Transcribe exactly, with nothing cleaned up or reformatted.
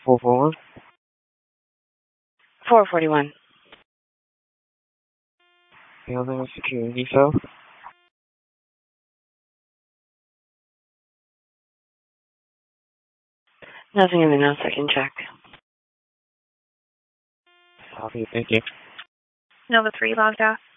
four four one. four forty-one. Building security, so. Nothing in the notes I can check. Copy, thank you. Nova three logged off.